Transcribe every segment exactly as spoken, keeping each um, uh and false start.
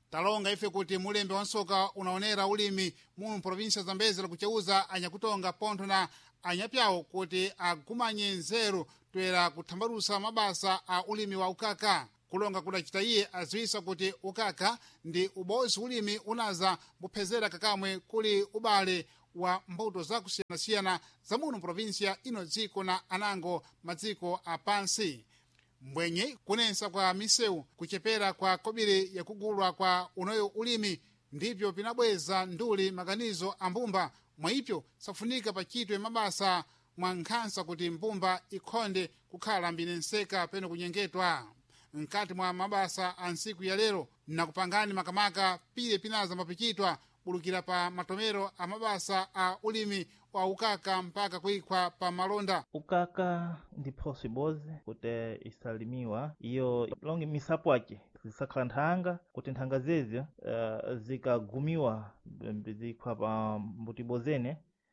talonga ife kuti mulembe wa nsoka unaonera ulimi muno provinsia zambezi lakucheuza anyakutonga pontho na anyapyawo kuti agumanye nzeru toera kuthambalusa mabasa a ulimi wa ukaka. Kulonga kudacita iye aziwisa kuti ukaka ndi ubozi ulimi unaza buphezera kakamwe kuli ubale wa mbuto zakusiyanasiyana za muno provinsia ino dziko na anango madziko apansi. Mbwenye kunensa kwa misewu kuchepera kwa kobiri ya kugulwa kwa unoyo ulimi ndivyo pinabweza nduli maganizo a mbumba mwaipyo safunika pachitwe mabasa mwa nkhansa kuti mbumba ikhonde kukhala mbine nseka peno kunyengetwa. Nkati mwa mabasa a nsiku ya lero na kupangani makamaka pile pinaza mapichitwa bulukira pa matomero a mabasa a ulimi wa ukaka mpaka kuikwa pa malonda. Ukaka ndi possible kuti isalimiwa iyo longi misapo ake zisakhala nthanga kuti nthanga zezi uh, zikagumiwa zikwa pa mbutibozene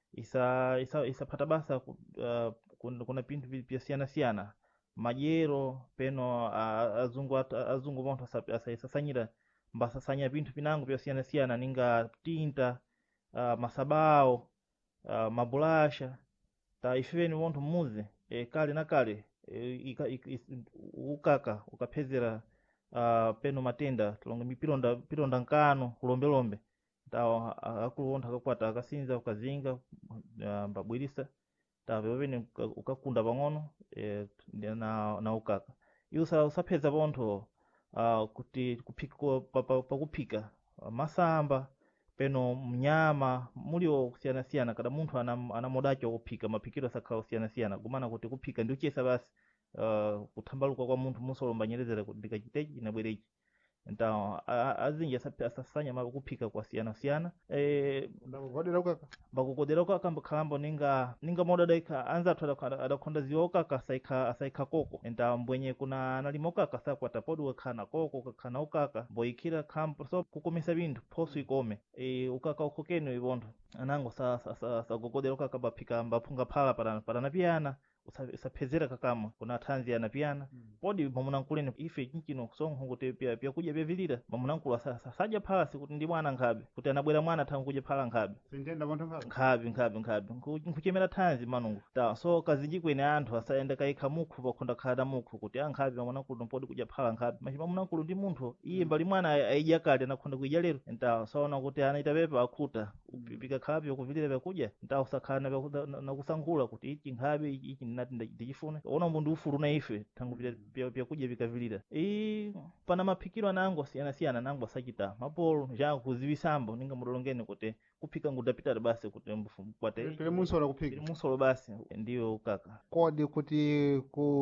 isa isa isapata basa uh, kuna pinthu vyasiyana-siyana majero peno uh, azungu azungu montho asasanyira mbasasanya pinthu pinango vyasiyana-siyana ninga tinta uh, masabao uh, mabulasha ta ifeni montho muze e, kale na kale e, ika, ika, ukaka ukaphezera uh, peno matenda tulonga mipilonda pilonda nkano kulombe-lombe ta akulu wontho akakwata akasinza ukazinga uh, mbabwirisa ta vevene ukakunda pang'ono e, na, na ukaka iyo usapheza pontho uh, kuti kupika pakuphika pa, pa uh, masamba peno mnyama mulio kusiyana-siyana kada munthu ana, ana modacho kuphika mapikiro sakhala kusiyana-siyana kumana kuti kuphika ndi uchesa basi uh, kuthambaluka kwa munthu musolomba nyerezera kuti ndikachitechi inabwerechi então azinji asasanya makuphika kwa siyana-siyana eh ndakukodera ukaka bakukodera ukaka mbakhalambo ninga ninga moda daika anzathu adakhonda zioka kasaika asaika koko então mbwenye kuna analima ukaka sakwata podu kana koko kana ukaka boikira khampo so kukomesa binthu phoso ikome e ukaka ukokeno ibondo anango sa sa sa kukodera ukaka baphika mbaphunga phala para para napiyana usaphezera kakama kuna thanzi yana piyana mm. Podi mamunankuleni ife chinchino kusongo kuti pia pia kuja bevilira mamunankulu saja phasi kuti ndi mwana nkhabe kuti anabwera mwana thangu kuja phala nkhabe sintenda bontho nkhabe nkhabe nkhabe nkhabe nkuchemera thanzi manungu ta so kazinjikwene anthu asayenda kaikha mukhu pakhonda khala mukhu kuti ankhabe mamunankulu podi kuja phala nkhabe machi mamunankulu ndi munthu iye mbali mwana aija kale anakhonda kuija lero nta saona kuti anaita pepa akhuta upika khabe kuvilira vyakuja nta usakhana na kusangula kuti ichi nkhabe ichi nati ndichifuna ona mbundu ufulu na ife tangu pia pia kuja vikavilira e pana maphikiro anango siyana-siyana nango asachita mapolo ja kuziwisambo ninga mudolongeni kuti kuphika ngudapita basi kuti mbufu kwate pele munsolo kuphika munsolo basi ndiyo ukaka kodi kuti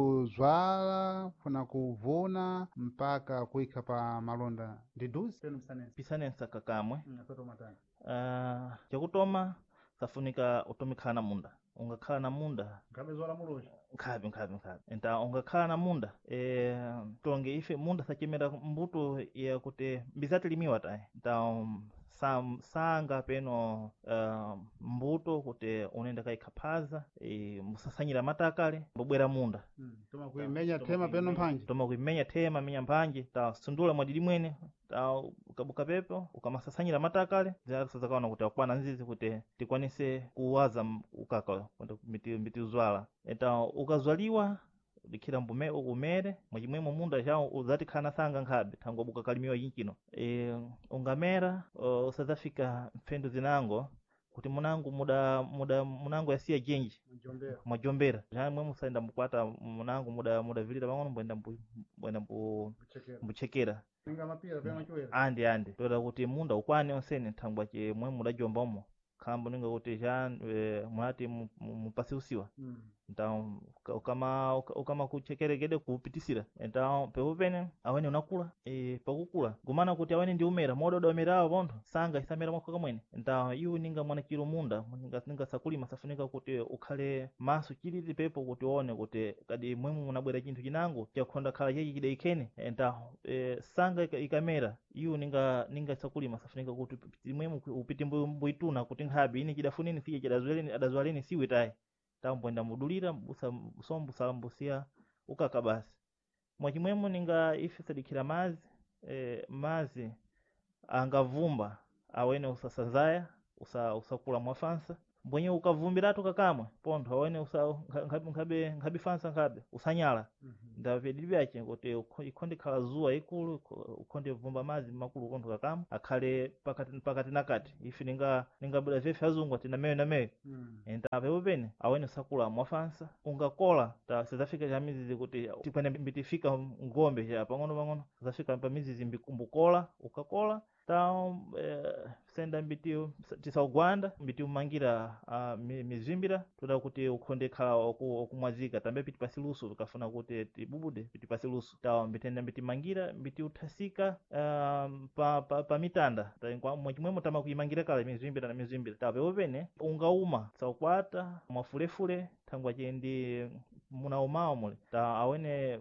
kuzwala funa kuvuna mpaka kuika pa malonda ndi duzi peno msanensa pisanensa kakamwe mm, uh, chakutoma safunika utomikhala na munda ungakhala na munda ngabe zola muloji nkhabe nkhabe nkhabe enta ungakhala na munda e tonge ife munda sachimera mbuto ya kuti mbizatilimiwa tayi nta um, sam sanga peno uh, mbuto kuti unenda kaikhapaza e musasanyira matakale mbobwera munda mm. Toma kuimenya tema peno mphanje toma kuimenya tema menya mphanje ta sundula mwadidi mwene ta ukabuka pepo ukamasasanyira matakale zazakaona kuti akwana nzizi kuti tikwanise kuwaza ukaka kwenda miti miti uzwala eta ukazwaliwa dikhira mbume umere mwachimwemo munda chao uzati khana sanga nkhabe thango buka kalimiwa chinchino e ungamera uh, usazafika mfendo zinango kuti munangu muda muda munangu yasiya jenji mjombera mwajombera jamwe musaenda mkwata munangu muda muda vilira bangono mbwenda mbu mbwenda mbu mbuchekera ninga mapira pena machoera andi andi toda kuti munda ukwane onsene thangwa che mwe muda jombomo khambo ninga kuti jan e, mwati mupasi usiwa mm. Então ukama ukama kuchekeregede kupitisira então peupene awene unakula e pakukula gumana kuti awene ndi umera mododo umerawo bontho sanga isamera mwako kamwene então iwo ninga mwana kilo munda ninga ninga sakulima safunika kuti ukhale maso chilili pepo kuti uone kuti kadi mwemu munabwera chinthu chinango chakhonda khala chechi chidaikene então e, sanga ikamera iwo ninga ninga sakulima safunika kuti mwemu upiti mbuituna kuti nkhabe ini chidafunini siye chidazweleni adazwaleni siwe tayi tambwenda mudulira usombu salambusia ukaka basi mwachimwemo ninga ife sadikhira mazi e, mazi angavumba awene usasanzaya usa usakula mwafansa mbwenye ukavumbiratu kakamwe pontho awene usa nkhabe nkhabe nkhabe fansa nkhabe usanyala ndapedi byache kuti ikhonde khala zuwa ikulu ukhonde vumba mazi makulu kontho kakamwe akhale pakati pakati nakati ife ninga ninga bula vefe azungu ati nameyo nameyo entape upene awene usakula mwafansa ungakola ta sizafika chamizizi kuti tikwene mbitifika ngombe cha pang'ono pang'ono zafika pamizizi mbikumbukola ukakola ta eh, senda mbiti tisaugwanda mbiti umangira uh, mizimbira toda kuti ukhonde khala okumwazika tambe piti pasiluso ukafuna kuti tibubude piti pasiluso ta mbitenda mbiti mangira mbiti uthasika um, pa, pa, pa mitanda ta mwachimwemo tama kuimangira kala mizimbira na mizimbira ta peopene ungauma saukwata mwafulefule thangwa chendi muna umao mule ta awene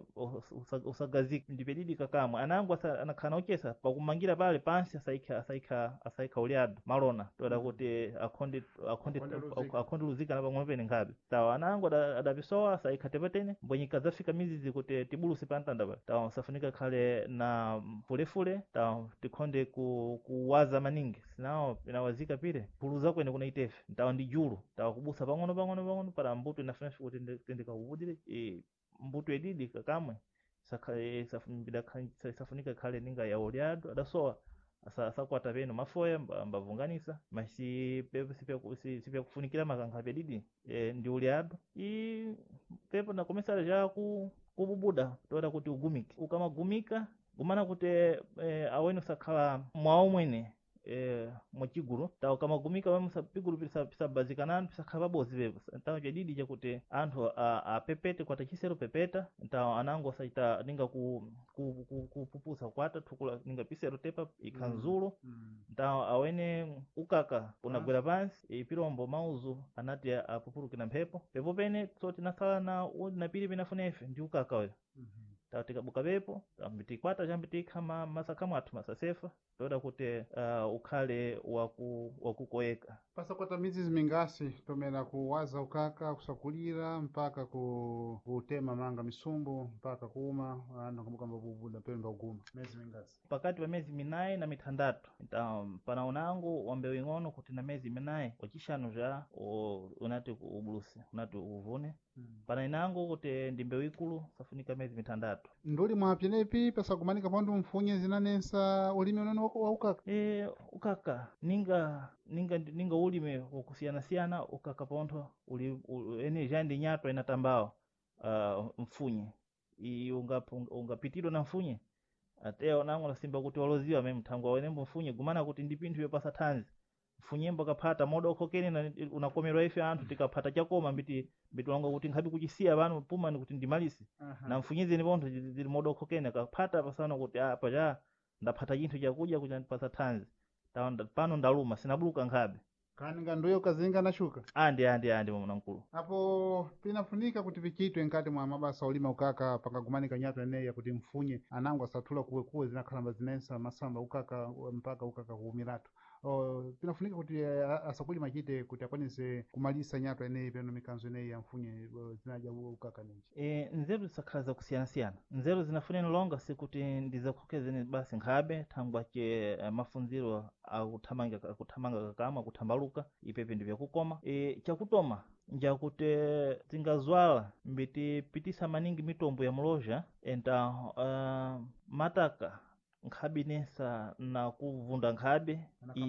usagazika ndipedidi kakamwe anangu anakhana uchesa pakumangira pale pansi asaika asaika asaika uliado malona toda kuti akhonde akhonde akhonde luzika napang'ono pene nkhabe ta anangu adapisowa asaika tepetene mbonyika zafika mizizi kuti tibuluse pantanda pa ta safunika khale na fulefule ta tikhonde ku kuwaza maningi sinawo inawazika pile puluza kwene kuna itefe ta ndi julu ta kubusa pang'ono pang'ono pang'ono para mbuto inafuna kuti tendeka kubudire e mbuto edidi kakamwe sakha safunika safunika khale ninga ya oliado adasowa asa asakwata peno mafoya mbavunganisa masi pepe sipe sipe kufunikira makankha pedidi e, ndi uliado i pepo na komesala ja ku kububuda toda kuti ugumike ukamagumika gumana kuti e, awene usakhala mwawo mwene eh mwachiguru ta kama gumika wa musapiguru pisa pisa bazikanana pisa khababozi bebo ntawo jadidi je kuti anthu a pepete kwata chisero pepeta ntawo anango saita ninga ku kupupusa kwata thukula ninga pisero tepa ikhanzulu ntawo awene ukaka unagwera pansi ipirombo mauzu anati apupurukina mphepo pepo pene so tinasala na na pili pinafunefe ndi ukaka wewe tatika buka bepo ambiti kwata jambiti kama masaka mwathu masasefa toda kuti uh, ukhale waku wakukoeka pasa kwata mizizi mingasi tomera kuwaza ukaka kusakulira mpaka ku kutema manga misumbu mpaka kuuma ana kumbuka mbabubuda pemba uguma mezi mingasi pakati pa mezi minayi na mitandatu um, pana unangu wambewe ng'ono kuti na mezi minayi wachishanu ja unati ubulusi unati uvune hmm. Pana inangu kuti ndimbewe ikulu safunika mezi mitandatu nduli mwapyenepi pasa kumanika pandu mfunye zinanensa ulimi unono wa ukaka e ukaka ninga ninga ninga ulime wakusiyana siyana ukaka pontho uli ene jandi nyato inatambao uh, mfunye i unga ungapitidwa na mfunye ateo nangu nasimba kuti waloziwa meme mthango wene mfunye gumana kuti ndipinthu yopasa thanzi mfunyembo kapata modo okokene na unakomerwa ife anthu tikapata chakoma mbiti mbitulanga kuti nkhabi kuchisiya banu puma ni kuti ndimalisi uh-huh. Na mfunyize ni pontho zili modo okokene kapata pasana kuti apa ja ndapata chinthu chakuja kuti ndipasa thanzi taonda pano ndaluma sinabuluka nkhabe kani nganduyo kazinga nashuka andi andi andi mwana mkulu hapo pinafunika kuti vichitwe nkati mwa mabasa ulima ukaka pakagumanika nyato eneya kuti mfunye anangu asatula kuwe kuwe zinakhalamba zinensa masamba ukaka mpaka ukaka kuumiratu o pinafunika kuti asakuli machite kuti akwanise kumalisa nyato eneyi peno mikanzo eneyi ya mfunye zinaja ukaka ninji e nzeru sakhala za kusiyana siyana nzeru zinafuneni longa sikuti ndizakhokezeni basi nkhabe thangwa che uh, mafunziro akuthamanga akuthamanga kakama kutambaluka ipepe ndivyo kukoma e chakutoma njakuti tingazwala mbiti pitisa maningi mitombo ya mloja enta uh, mataka nkhabi nesa na kuvunda nkhabe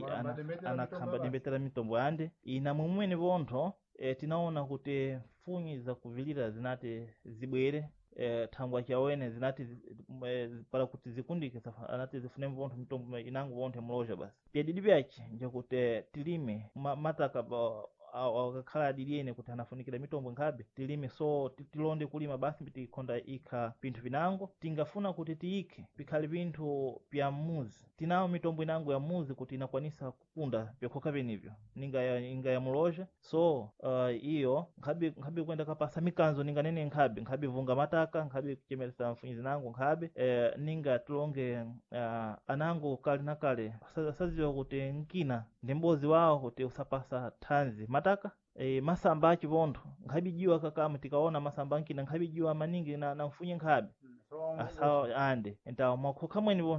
anakhamba dembetera mitombo ande ina mumwene vontho e, tinaona kuti funyi za kuvilira zinati zibwere e, thangwa chawene zinati e, para kuti zikundike anati zifune vontho mitombo inangu vontho mloja basi pyadidi byachi njakuti tilime ma, mataka ba akakhala adiliyene kuti anafunikira mitombo nkhabe tilime so tilonde kulima basi mbiti khonda ikha pinthu pinango tingafuna kuti tiike pikhali pinthu pya muzi tinawo mitombo inango ya muzi kuti inakwanisa kukunda pyakhoka penivyo ninga ya inga ya muloja so uh, iyo nkhabe nkhabe kwenda kapasa mikanzo ninga nene nkhabe nkhabe vunga mataka nkhabe kuchemelesa mfunyizi nango nkhabe eh, ninga tulonge uh, anango kali nakale saziwa kuti nkina ndimbozi wao kuti usapasa thanzi mataka e, masamba achivontho nkhabi jiwa kakama tikaona masamba nkina nkhabi jiwa maningi na, na mfunye nkhabe asawa ande enta mwakhoka mwenyewo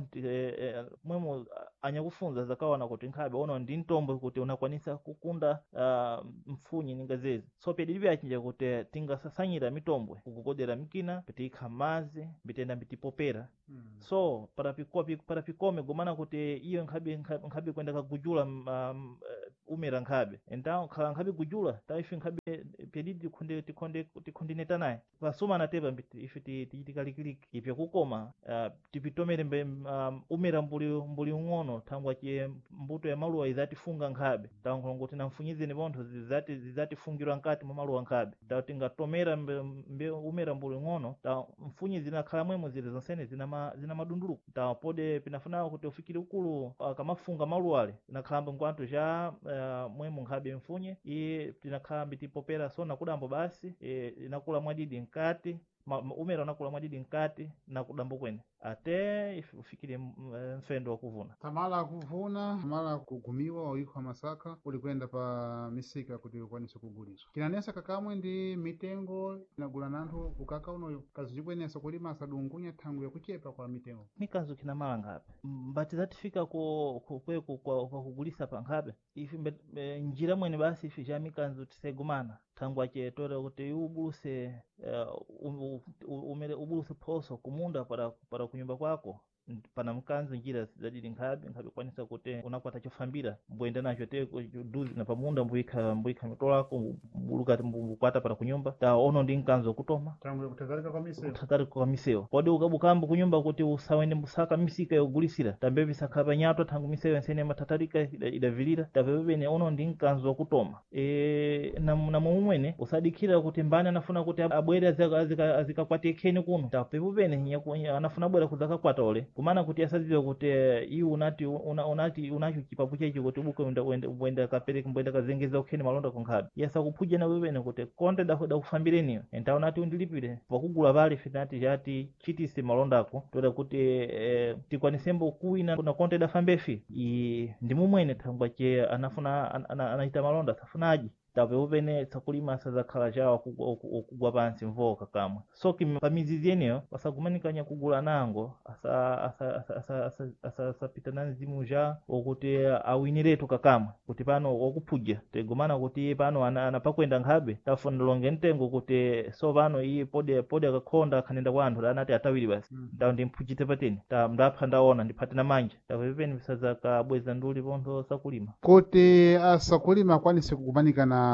mwemo anyakufunza zakawana kuti nkhabe ono ndi ntombo kuti unakwanisa kukunda uh, mfunyi ninga zezi so pedilibe achinja kuti tingasasanyira mitombwe kukukodera mikina pitikha mazi mbitenda mbitipopera mm. so para pikopi para pikome gomana kuti iyo nkhabe nkhabe kwenda kagujula um, umera nkhabe enta khala nkhabe gujula taifi nkhabe pedidi tikhonde tikhonde tikhondineta naye pasuma natepa mbiti ifi titikalikiliki ipya kukoma uh, tipitomere mbe um, umera mbuli mbuli ng'ono thangwa che mbuto ya maluwa izatifunga nkhabe tankholo kuti namfunyizeni bontho zizati zizatifungirwa nkati mwa maluwa nkhabe ta tingatomera mbe, mbe umera mbuli ng'ono ta mfunyizi nakhala mwemo zile zonsene zina ma, zina madunduluko ta pode pinafuna kuti ufikire ukulu uh, kamafunga maluwa ale nakhala ngwanto ja uh, mwemo nkhabe mfunye i tinakhala mbitipopera so nakudambo basi e, inakula mwadidi nkati Ma, umera unakula mwadidi nkati na kudambo kwene ate ufikire mfendo wa kuvuna tamala kuvuna tamala kugumiwa oikwa masaka uli kwenda pa misika kuti ukwanise kuguliswa kinanesa kakamwe ndi mitengo inagula nanthu ukaka unoyo kazi chikwenesa kulima asadungunya thangu ya kuchepa kwa mitengo mikazo kina mala ngabe mbati zatifika ku kweku kwa, kwa kugulisa pa ngabe ifi mbe, e, njira mwene basi ifi ja mikanzo tisegumana thangu ache tora kuti ubuluse uh, umere ubuluse poso kumunda para para kunyumba kwako pana mkanzo njira zadidi nkhabe nkhabe kwanisa kuti unakwata chofambira mbwenda nacho te duzi na pamunda mbuika mbuika mitolako mbulukati mbukwata para kunyumba ta ono ndi mkanzo kutoma tangu kutazalika kwa miseo kutazalika kwa miseo pode ukabukambo kunyumba kuti usawende musaka misika yogulisira tambe bisakaba nyato tangu miseo ensene matatarika idavilira tabebene ono ndi mkanzo kutoma e na na mumwene usadikira kuti mbana anafuna kuti abwere azika azikakwate kheni kuno tapebene anafuna bwera kuzaka kwata ole kumana kuti asaziwe kuti iu unati una, unati unacho chipapu chechi kuti ubuke uenda uenda kapereka mbwenda kazengeza ukheni malonda kunkhabe yasa kuphuje na webene kuti konde da da kufambireni enta unati undilipire pakugula bali finati jati chitise malonda ako toda kuti eh, tikwanisembo kuina kuna konde da fambefi i ndimumwene thangwa che anafuna an, an, anaita malonda safunaji tabe ubene tsakulima sazakhala jawa kugwa pansi mvoka kamwe so pamizizi yeneyo pasagumanikanya kugula nango asa asa asa asa asa, asa, asa pitana nzimu ja okuti awiniretu kakamwe kuti pano okuphudya tegumana kuti pano anapakwenda nkhabe tafuna longe ntengo kuti so pano iyi pode pode akakhonda khanenda kwa anthu anati atawiri basi mm. tawo ndimphujite pateni ta ndapha ndaona ndiphate na manja tawe pene bisazaka bweza nduli pontho sakulima kuti asakulima kwanise kugumanikana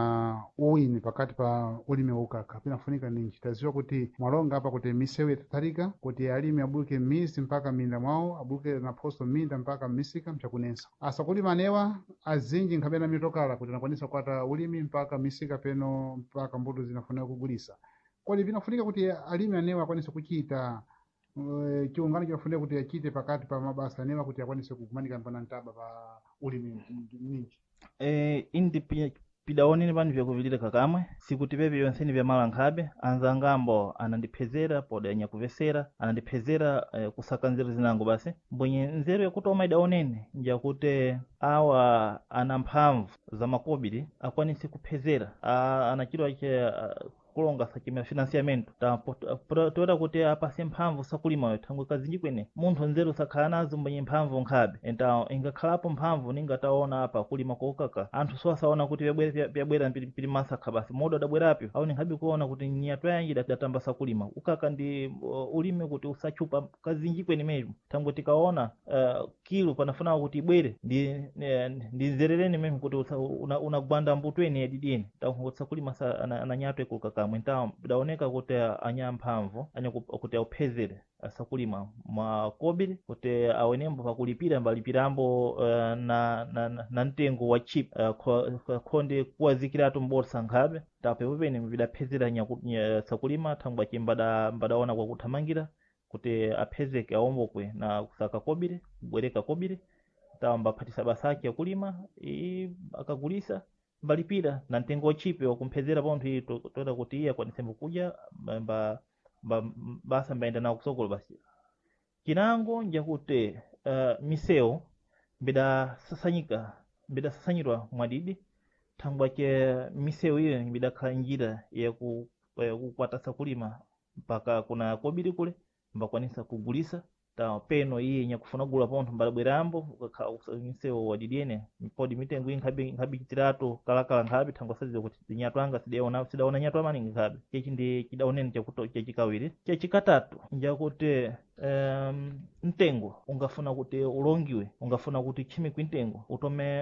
uwini pakati pa ulimi wa ukaka pinafunika ninji taziwa kuti mwalonga apa kuti misewu itatarika kuti alimi abuluke mizi mpaka minda mwawo abuluke na posto minda mpaka misika mchakunensa asakulima anewa azinji nkhabena mitokala kuti nakwanisa kwata ulimi mpaka misika peno mpaka mbuto zinafunika kugulisa kodi pinafunika kuti alimi anewa akwanisa kuchita uh, chiungano chinafunika kuti achite pakati pa mabasa anewa kuti akwanise kugumanika mpana ntaba pa ulimi ninji eh indi pia pidaoneni panu vyakuvilira kakamwe sikuti pepe yonseni vya mala nkhabe anzangambo anandiphezera pode anyakuvesera anandiphezera eh, kusaka nzeru zinango basi mbwenye nzeru yakutoma idaoneni njakuti awa ana mphamvu za makobiri akwanise kuphezera anachidwa che kulonga sakima financiamento ta toda kuti apase mphamvu sakulima thangwe kazinji kwene munthu nzeru sakhala nazo mbwenye mphamvu nkhabe enta ingakhalapo mphamvu ningataona apa kulima kokaka anthu so asaona kuti vyabwera vyabwera pili masakha basi modo adabwerapyo aone nkhabe kuona kuti nyato yanji datamba sakulima ukaka ndi uh, ulime kuti usachupa kazinji kwene mesmo thangwe tikaona uh, kilo panafuna kuti ibwere ndi ndi nzerereni mesmo kuti unagwanda una mbutweni yadidini tangu sakulima sa ananyato ekukaka mwenta bidaoneka kuti anyamphamvu anya kuti auphezere asakulima makobiri kuti awenembo pakulipira mbalipirambo uh, na, na na ntengo wa chip uh, khonde kuwazikiratu mbolsa nkhabe tapepene bidaphezera nya sakulima thangwa chimbada mbadaona kwa kuthamangira kuti aphezeke aombokwe na kusaka kobiri kubwereka kobiri tamba phatisa basaki yakulima i akagulisa mbalipira na ntengo chipe wakumphezera pontho to, toda kuti iya kwanisembo kuja mba basa mbaenda nawo kusokolo basi kinango njakuti uh, miseo mbida sasanyika mbida sasanyirwa mwadidi thangwa che miseo iyo mbida khala njira ya ku kukwata sakulima mpaka kuna kobiri kule mbakwanisa kugulisa ta peno iye nyakufuna kugula pontho mbalabwerambo ukakhausemisewo wadidiene podi mitengo inkhabi nkhabi chitirato kalakala nkhabi thangwa saziwa kuti zinyatwanga sidaona sidaona nyatwa maningi nkhabi chechi ndi chidaoneni chakuto chechikawiri chechikatatu njakuti um, mtengo ungafuna kuti ulongiwe ungafuna kuti chimikwe mtengo utome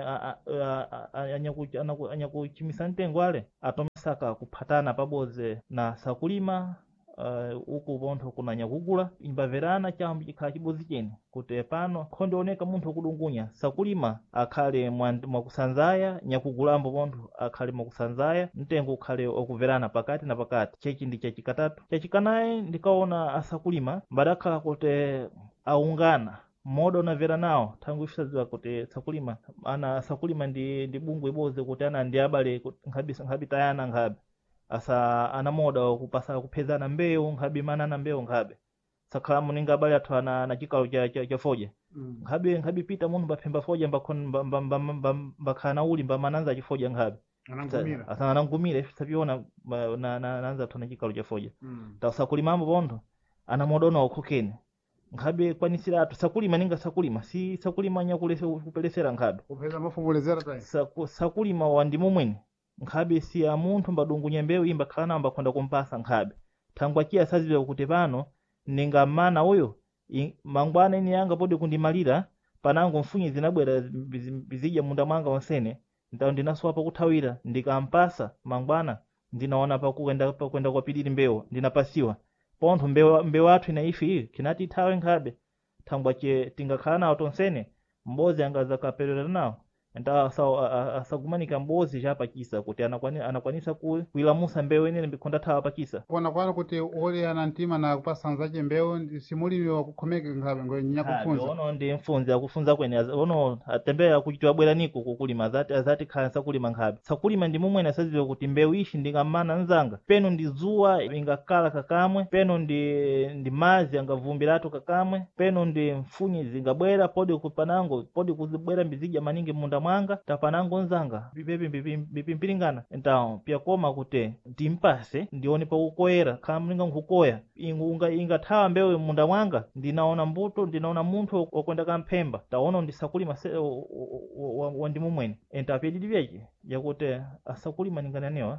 anyakuchimisa mtengo ale atome saka kuphatana paboze na sakulima uh, uku pontho kunanya kugula imbaverana chambo chikhala chibozi chene kuti pano khondeoneka munthu wakudungunya sakulima akhale mwakusanzaya nyakugulambo pontho akhale mwakusanzaya mtengo ukhale okuverana pakati na pakati chechi ndi chachikatatu chachikanayi ndikaona asakulima mbadakhala kuti aungana modo unavera nawo tangu ifisaziwa kuti sakulima ana sakulima ndi ndi bungwe iboze kuti ana ndi abale nkhabi nkhabi tayana nkhabi asa ana moda kupasa kuphezana mbewu nkhabi manana mbewu nkhabi sakhala muninga abale athu ana na chikalo cha cha, cha foja mm. nkhabi nkhabi pita munthu mbapemba foja mbakhona mbakhana uli mbamananza chifoja nkhabi anangumira asa anangumira ifisaviona na na nanza athu na chikalo cha foja mm. ta sakulimambo pontho ana moda ona okhokene nkhabe kwanisira atu sakulima ninga sakulima si sakulima nyakulese kupelesera nkhabe kupeza mafumulezera tai Saku, sakulima wandimo mwene nkhabe si a munthu mbadungunya mbewu imba khala mbakhonda kumpasa nkhabe thangwa chiya saziwe kuti pano ninga mana uyo mangwana ini yanga podi kundimalira panango mfunyi zinabwera bizija munda mwanga wonsene ndawo ndinaswapa kuthawira ndikampasa mangwana ndinaona pakuenda pakwenda kwapidiri mbewu ndinapasiwa pontho mbewu mbewu athu inaifi kinati thawe nkhabe thangwa che tingakhala nawo tonsene mbozi angaza kapelera nawo nda asagumanika mbozi chapakisa kuti anakwanisa anakwanisa kuilamusa mbewu inene mbikhonda thawa pakisa kuona kwano kuti oli ana mtima na kupasanzache mbewu simulimi wakukhomeka nkhabe ngonya kufunza ono ndi mfunzi akufunza kwene ono atembera kuchitwa bwera niko kukulima azati azati khala sakulima nkhabe sakulima ndi momwe nasaziwe kuti mbewu ishi ndingamana nzanga peno ndi zuwa ingakhala kakamwe peno ndi ndi mazi angavumbiratu kakamwe peno ndi mfunyi zingabwera podi kupanango podi kuzibwera mbizija maningi munda mwanga tapanango nzanga bibebi bipimpiringana então pia koma kuti ndimpase ndione pakukoyera khala mlinga nkukoya inga ingathawa mbewu munda mwanga ndinaona mbuto ndinaona munthu wakwenda kamphemba taona ndisakulima wandimu mwene entapedidi vyechi yakuti asakulima ningananiwa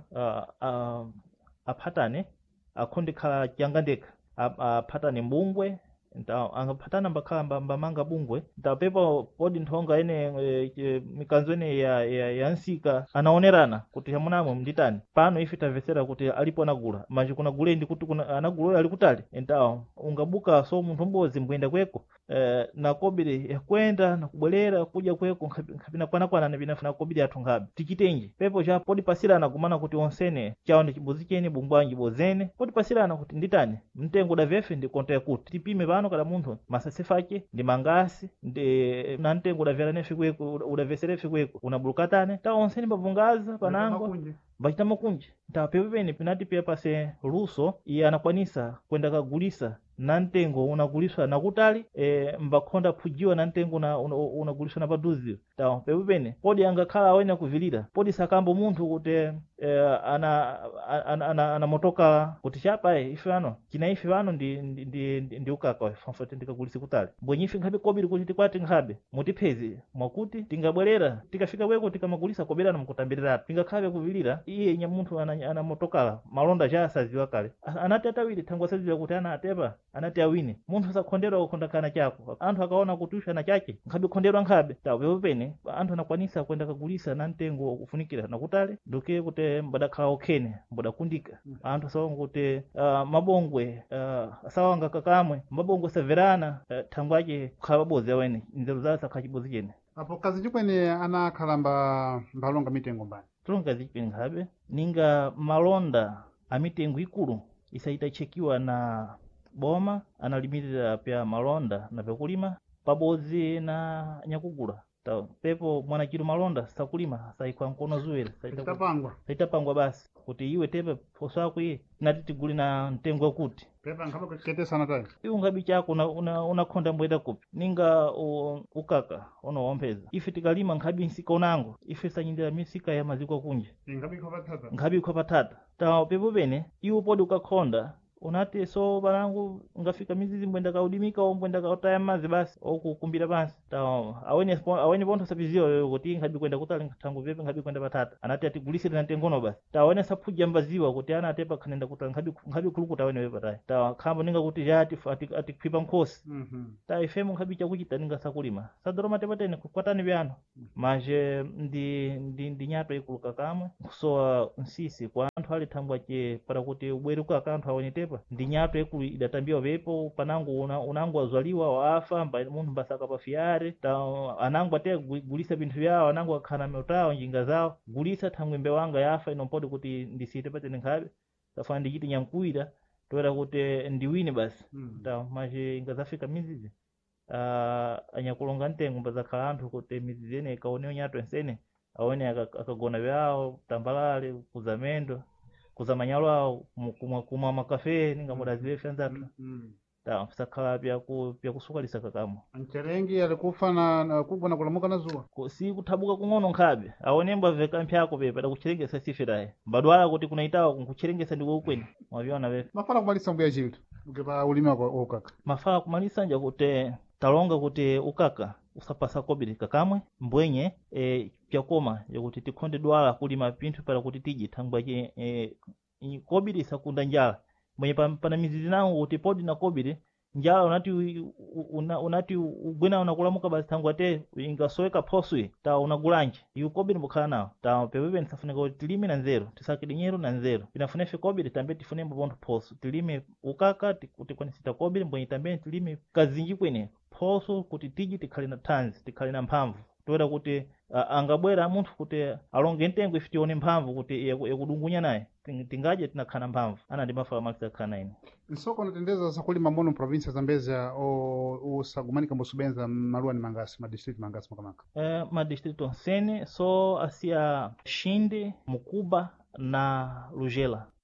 aphatane akhondikhala changandeka aphatane mbungwe nta angaphatana mbakhala mbamanga bungwe nta pepa podi nthonga ene e, e, mikanzo ene ya, ya, ya nsika anaonerana kuti hamunamwe mnditani pano ife tamvesera kuti alipo anagula manji kuna gulendi kuti kuna anagula ali kutali nta ungabuka so munthu mbozi mbwenda kweko e, na kobiri yakwenda na kubwelera kuja kweko nkhabina kwana kwana na binafuna kobiri athu nkhabi tichitenje pepo cha podi pasirana kumana kuti onsene chawo ndi chibozi chene bungwanji bozene podi pasirana kuti nditani mtengo da vefe ndi konta yakuti tipime pano kada munthu masasefake ndi mangasi ndi na mtengo da vera nefe kweko udaveserefe kweko unabulukatane ta onsene mbavungaza panango mbachita makunji nta pepepene pinati pia pase luso iye anakwanisa kwenda kagulisa na mtengo unaguliswa na kutali e, mbakhonda phujiwa na mtengo una, una, unaguliswa na paduzi tawo pepepene podi angakhala awena kuvilira podi sakambo munthu kuti e, ana ana, ana, ana motoka kuti chapa e, ife ano china ife vano ndi ndi, ndi, ndi, ndi ukaka fanfoti ndikagulisi kutali mbwenye ife nkhabe kobiri kuti tikwati nkhabe mutiphezi mwakuti tingabwerera tikafika kweko tikamagulisa koberana mukutambirira tingakhabe kuvilira iye nya munthu ana, ana motokala malonda cha asaziwa kale anati atawiri thangwa saziwa kuti ana atepa anati awine munthu sakhondera kukhonda kana chako anthu akaona kuti ushana chake nkhabe khonderwa nkhabe tawo pepene anthu anakwanisa kwenda kagulisa na mtengo ukufunikira nakutali ndoke kuti mbadakhala okhene mbadakundika anthu saonga kuti uh, mabongwe uh, asawanga kakamwe mabongwe saverana uh, thangwache kukhala pabozi awene nzeru zawo sakhala chibozi chene apo kazi chikwene anakhala mba mbalonga mitengo mbani tulonga zichipeni nkhabe ninga malonda a mitengo ikulu isaita chekiwa na boma analimirira pya malonda na pekulima pabozi na nyakugula ta pepo mwana chiro malonda sakulima saikwa nkono zuwera saitapangwa saitapangwa basi kuti iwe tepe poso yako iye nati tiguli na mtengo kuti pepa nkhabe kuketesana tayi iwe ngabi chako una unakhonda una mbweda kupi ninga u, ukaka ono wompeza ife tikalima nkhabi nsika unango ife sanyindira misika ya maziko kunje ngabi khopatata ngabi khopatata ta pepo pene iwe podi ukakhonda unati so banangu ngafika mizizi mbwenda kaudimika o mbwenda kautaya mazi basi okukumbira pansi tawo awene awene pontho sapiziwa kuti nkhabi kwenda kutali thangu pepe nkhabi kwenda patata anati atigulisire nante ngono basi tawo awene saphuja mbaziwa kuti ana atepa khanenda kutali nkhabi nkhabi kulukuta awene pepe tayi tawo khambo ninga kuti jati atikhwipa nkhosi Mhm. ta ifemo nkhabi chakuchita ninga sakulima sadoroma tepatene kukwatani byano manje ndi ndi ndi nyato ikuluka kamwe kusowa nsisi kwa anthu ali thambwa che para kuti ubweruka akanthu awonetepa ndi nyato ikulu idatambiwa pepo panangu una, unangu azwaliwa waafa mba munthu mbasaka pafiyare ta anangu ate gulisa binthu byawo anangu akhana meutawo njinga zawo gulisa thangwe mbe wanga yafa inompodi kuti ndisite patene nkhabe tafana ndichiti nyankuira toera kuti ndiwine basi Mhm. ta manje ingazafika mizizi uh, anyakulonga ntengo mbazakhala anthu kuti mizizi ene ikaonewo nyato ensene awone aka- akagona byawo tambalale kuzamendo kuzamanyalo awo kumwa kumwa makafe ninga mudaziwe fyanzatu Mhm. ta sakhala pya ku pya kusukalisa kakamo Ancherengi alikufa na na kubwa na kulamuka na zuwa. Ku- si kuthabuka kung'ono nkhabe awone mbaveka mpyako pepe dakucherengesa sifiraye mbadwala kuti kunaitawa kunkucherengesa ndiko ukweni mwavyona pepe Mafala kumalisa mbuya chiltu. Ukipa ulimi wako ukaka. mafala kumalisa nja kuti talonga kuti ukaka usapasa kobiri kakamwe mbwenye e, pyakoma yakuti tikhonde dwala kulima pinthu para kuti tiji thangwa che e, i- kobiri isakunda njala mwenye pa- pana mizizi nangu kuti podi na kobiri njala unati u- u- una, unati ugwena unakulamuka basi thangwa te ingasoweka phoswe ta unagulanje iu kobiri mbukhala nawo ta pepepe nisafunika kuti tilime na nzeru tisakidi nyeru na nzeru pinafunefe kobiri tambe tifunembo pontho phoso tilime ukaka ti- tikwanisita kobiri mbwenye tambe tilime kazinji kwene phoso kuti tiji tikhale na thanzi tikhale na mphamvu toera kuti uh, angabwera munthu kuti alonge ntengo ife tione mphamvu kuti yaku- yakudungunya naye ting- tingadye tinakhana mphamvu ana ndi mafala makisa khana ine Nsoko natendeza sakulima mono provinsia Zambezia o usagumanika musubenza maluwa ni mangasi ma district mangasi makamaka. uh, madistrito nsene so asiya shinde mukuba na lujela